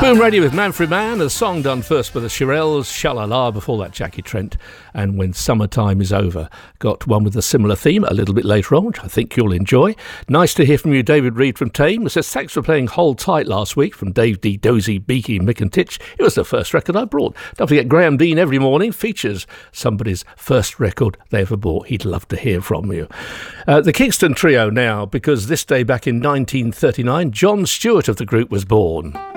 Boom Radio with Man for a Man, a song done first by the Shirelles, Sha-La-La, before that Jackie Trent, and When Summertime Is Over. Got one with a similar theme a little bit later on, which I think you'll enjoy. Nice to hear from you, David Reed from Tame. It says, thanks for playing Hold Tight last week from Dave D, Dozy, Beaky, Mick and Titch. It was the first record I brought. Don't forget, Graham Dean every morning features somebody's first record they ever bought. He'd love to hear from you. The Kingston Trio now, because this day back in 1939, John Stewart of the group was born.